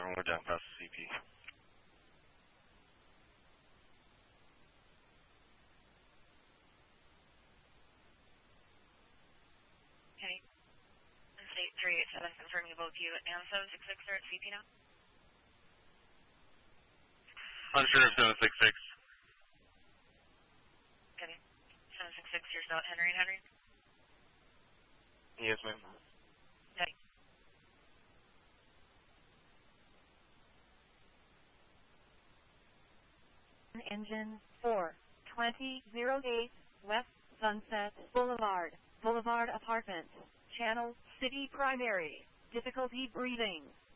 we're down past the CP. Okay. State 387 confirming both you and 766 are at CP now. Unsure of 766. Okay. 766, you're still at Henry and Henry? Yes, ma'am. Okay. Engine 42008 West Sunset Boulevard, Boulevard Apartments, Channel City Primary, difficulty breathing.